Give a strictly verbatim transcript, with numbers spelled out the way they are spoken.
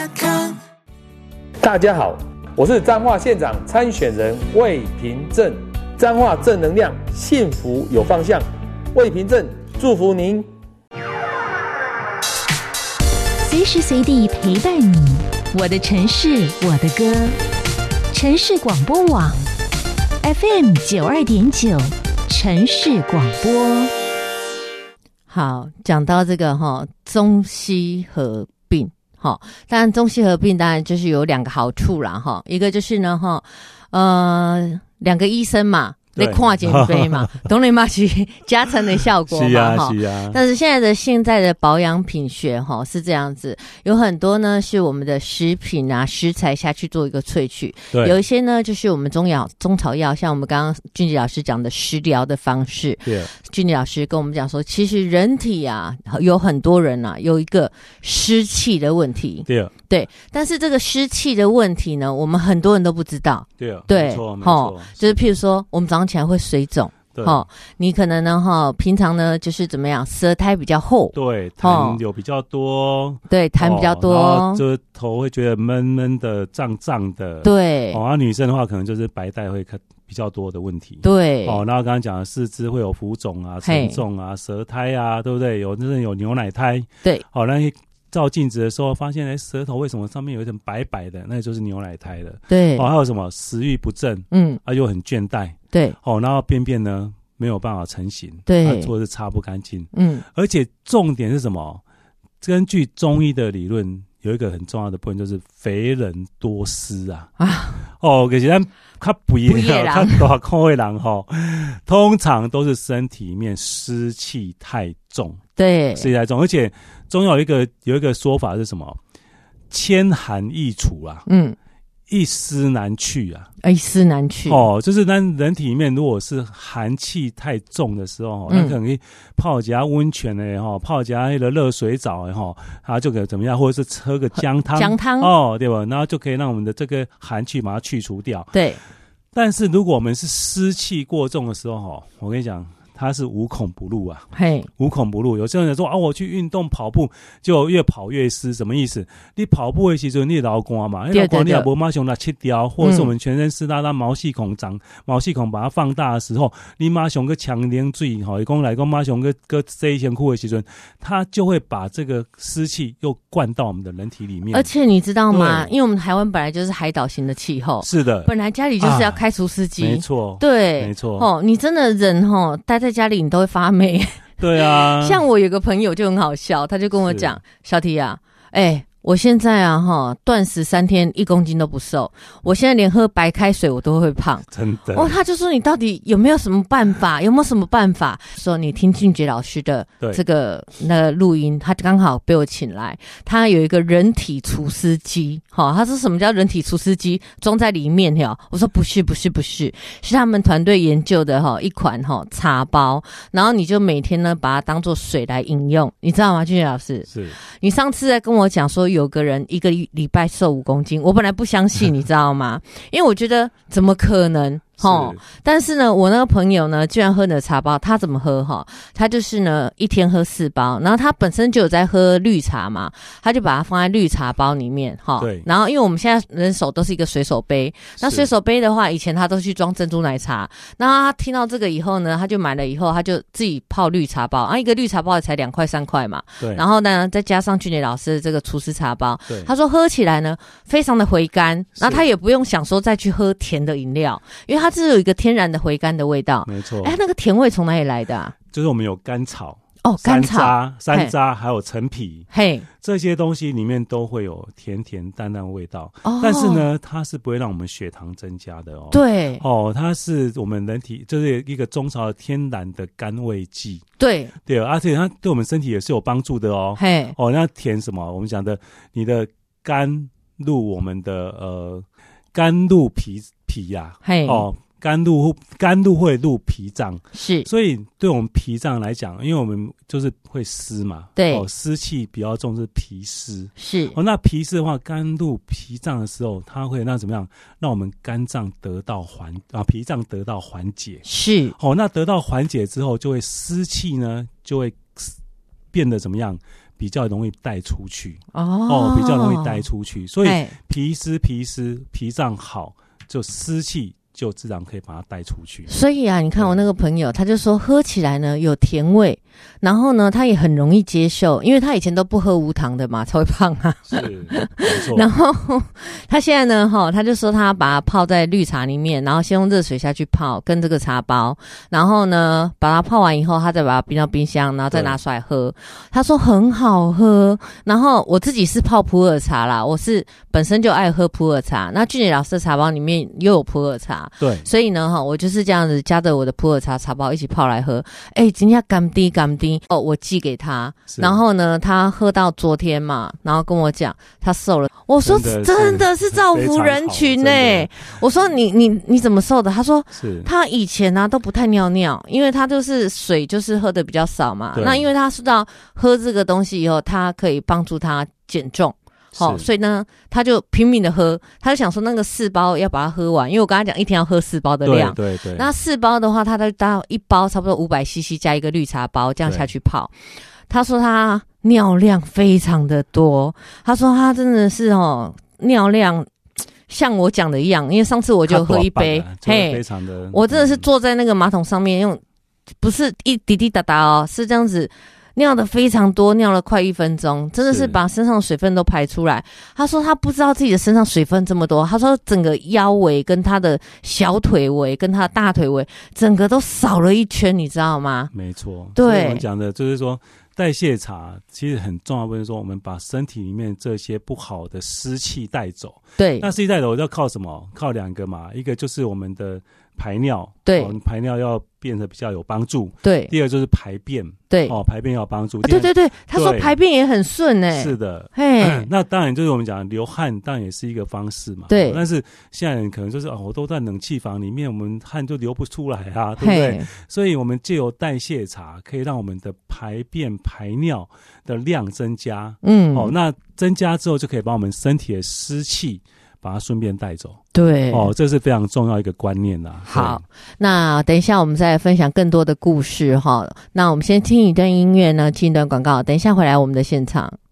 大家好，我是彰化县长参选人魏平正。彰化正能量，幸福有方向。魏平正祝福您， 随时随地陪伴你。我的城市，我的歌。城市广播网 F M 九二点九，城市广播。好，讲到这个哈，中西合并。好，当然中西合并当然就是有两个好处啦哈，一个就是呢哈，呃，两个医生嘛，来看减肥嘛，懂你吗？是加成的效果嘛， 是啊是啊。 但是现在的现在的保养品学哈是这样子，有很多呢是我们的食品啊食材下去做一个萃取， 对， 有一些呢就是我们中药中草药，像我们刚刚俊杰老师讲的食疗的方式， 对。 俊杰老师跟我们讲说，其实人体啊有很多人啊有一个湿气的问题， 对对，但是这个湿气的问题呢，我们很多人都不知道， 对对， 没错没错， 就是譬如说我们早上起来会水肿。哦，你可能呢，哈，平常呢就是怎么样，舌苔比较厚， 对，痰有比较多，哦、 对，痰比较多， 哦、就是头会觉得闷闷的、胀胀的， 对。 哦，那、啊、女生的话，可能就是白带会比较多的问题， 对。 哦，然后刚刚讲的四肢会有浮肿啊、沉重啊、舌苔啊，对不对？有真的有牛奶苔， 对。 哦，那照镜子的时候发现，哎，舌头为什么上面有一层白白的？那就是牛奶苔的。 对。 哦，还有什么食欲不振， 嗯， 啊，又很倦怠。 对， 哦，然后便便呢没有办法成型， 对， 或者是擦不干净， 嗯， 而且重点是什么？根据中医的理论，有一个很重要的部分就是肥人多湿啊啊！哦，可是咱较不一样，较大口的人吼，通常都是身体里面湿气太重， 对， 湿气太重，而且中药有一个有一个说法是什么？千寒易除啊，嗯。一湿难去啊， 一湿难去哦，就是咱人体里面如果是寒气太重的时候，那、嗯、可能泡加温泉的哈，泡加那个热水澡的哈，它就可以怎么样，或者是喝个姜汤， 姜汤哦，对吧？然后就可以让我们的这个寒气把它去除掉。 对， 但是如果我们是湿气过重的时候哈，我跟你讲。它是无孔不入啊，嘿，无孔不入。有些人说啊，我去运动跑步，就越跑越湿，什么意思？你跑步的时候你老汗嘛，你老汗你也不马上把它切掉，或者是我们全身湿哒哒，毛细孔长，毛细孔把它放大的时候，你马上个强凉水，哈，一讲来讲马上个个洗身躯的时候，它就会把这个湿气又灌到我们的人体里面。 而且你知道吗？因为我们台湾本来就是海岛型的气候， 是的， 本来家里就是要开除湿机， 啊、没错， 对， 没错。 哦，你真的人哈待在家里你都会发霉。 对啊， 像我有个朋友就很好笑，他就跟我讲，小提啊，哎、欸。我现在啊哈，断食三天一公斤都不瘦，我现在连喝白开水我都会胖， 真的。 哦，他就说你到底有没有什么办法？有没有什么办法？说你听俊杰老师的这个那个录音，他刚好被我请来，他有一个人体除湿机，哈，他说什么叫人体除湿机？装在里面哈，我说不是不是不是，是他们团队研究的哈一款哈茶包，然后你就每天呢把它当做水来饮用，你知道吗？俊杰老师， 是你上次在跟我讲说。有个人一个礼拜瘦五公斤，我本来不相信，你知道吗？因为我觉得怎么可能？齁，但是呢，我那个朋友呢，居然喝你的茶包，他怎么喝哈？他就是呢，一天喝四包，然后他本身就有在喝绿茶嘛，他就把它放在绿茶包里面哈。对。然后因为我们现在人手都是一个水手杯，那水手杯的话，以前他都去装珍珠奶茶，然后他听到这个以后呢，他就买了以后，他就自己泡绿茶包，啊，一个绿茶包才两块三块嘛。对。然后呢，再加上俊杰老师的这个厨师茶包，对，他说喝起来呢，非常的回甘，然后他也不用想说再去喝甜的饮料，因为他是有一个天然的回甘的味道，没错。哎，那个甜味从哪里来的啊？ 就是我们有甘草哦，甘草、 山楂、山楂还有陈皮， 嘿， 这些东西里面都会有甜甜淡淡的味道。哦，但是呢，它是不会让我们血糖增加的哦。对，哦，它是我们人体就是一个中草的天然的甘味剂。对对，而且它对我们身体也是有帮助的哦。嘿，哦，那甜什么？我们讲的，你的甘入我们的呃甘入脾脾呀、啊，嘿，哦。甘露甘露会入脾脏，是，所以对我们脾脏来讲，因为我们就是会湿嘛，对，哦，湿气比较重是脾湿，是，哦，那脾湿的话，甘入脾脏的时候，它会让怎么样？让我们肝脏得到缓啊，脾脏得到缓解，是，哦，那得到缓解之后，就会湿气呢就会变得怎么样？ 比较容易带出去。哦，哦比较容易带出去，所以皮湿皮湿脾脏好，就湿气就自然可以把它带出去。 所以啊，你看我那个朋友，他就说喝起来呢有甜味，然后呢他也很容易接受，因为他以前都不喝无糖的嘛，才会胖啊。 是，没错。 然后他现在呢，哈，他就说他把它泡在绿茶里面，然后先用热水下去泡，跟这个茶包，然后呢把它泡完以后，他再把它冰到冰箱，然后再拿出来喝。他说很好喝。然后我自己是泡普洱茶啦，我是本身就爱喝普洱茶，那俊杰老师的茶包里面又有普洱茶。 对， 所以呢，哈，我就是这样子加着我的普洱茶茶包一起泡来喝。哎，今天甘滴甘滴哦，我寄给他，然后呢，他喝到昨天嘛，然后跟我讲他瘦了。我说真的是造福人群哎、欸！我说你你你怎么瘦的？他说他以前啊都不太尿尿，因为他就是水就是喝的比较少嘛。那因为他知道喝这个东西以后，他可以帮助他减重。好、哦，所以呢，他就拼命的喝，他就想说那个四包要把它喝完，因为我跟他讲一天要喝四包的量， 对对对。 那四包的话，他就到一包差不多五百 C C 加一个绿茶包，这样下去泡。他说他尿量非常的多，他说他真的是哦尿量像我讲的一样，因为上次我就喝一杯， 嘿，非常的， 我真的是坐在那个马桶上面用，不是一滴滴答答哦，是这样子。尿的非常多，尿了快一分钟，真的是把身上的水分都排出来。他说他不知道自己的身上水分这么多，他说整个腰围跟他的小腿围跟他的大腿围整个都少了一圈，你知道吗？ 没错， 对， 我们讲的就是说代谢茶其实很重要，不是说我们把身体里面这些不好的湿气带走。 对， 那湿气带走要靠什么？靠两个嘛，一个就是我们的排尿， 对， 哦、排尿要变得比较有帮助。 对， 第二就是排便， 对， 哦，排便要有帮助、 啊。对对对，他说排便也很顺哎、欸。 是的， 嘿、 嗯，那当然就是我们讲流汗，当然也是一个方式嘛。 对， 但是现在人可能就是哦，我都在冷气房里面，我们汗就流不出来啊，对不对？所以我们借由代谢茶，可以让我们的排便排尿的量增加。嗯，哦，那增加之后就可以把我们身体的湿气把它顺便带走。 对， 哦，这是非常重要一个观念啦。 好，那等一下我们再来分享更多的故事哈。那我们先听一段音乐呢，听一段广告，等一下回来我们的现场。